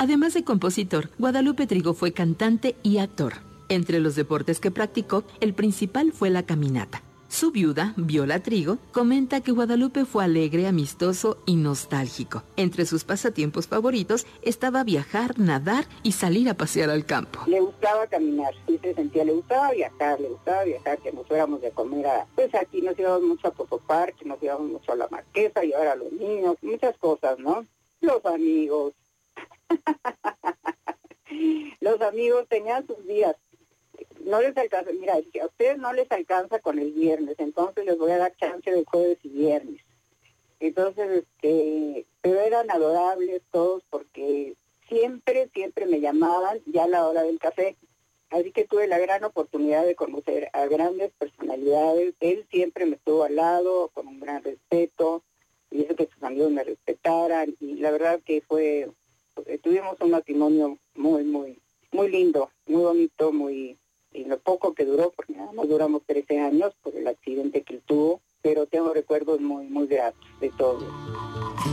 Además de compositor, Guadalupe Trigo fue cantante y actor. Entre los deportes que practicó, el principal fue la caminata. Su viuda, Viola Trigo, comenta que Guadalupe fue alegre, amistoso y nostálgico. Entre sus pasatiempos favoritos estaba viajar, nadar y salir a pasear al campo. Le gustaba caminar, sí se sentía, le gustaba viajar, que nos fuéramos de comer pues aquí nos íbamos mucho a Popo Park, nos íbamos mucho a La Marquesa, llevar a los niños, muchas cosas, ¿no? Los amigos. Los amigos tenían sus días. No les alcanza, mira, si a ustedes no les alcanza con el viernes, entonces les voy a dar chance de jueves y viernes. Entonces, pero eran adorables todos porque siempre me llamaban ya a la hora del café. Así que tuve la gran oportunidad de conocer a grandes personalidades. Él siempre me estuvo al lado con un gran respeto, y hizo que sus amigos me respetaran. Y la verdad que tuvimos un matrimonio muy lindo, muy bonito, y lo poco que duró, porque nada más duramos 13 años por el accidente que él tuvo, pero tengo recuerdos muy gratos de todo.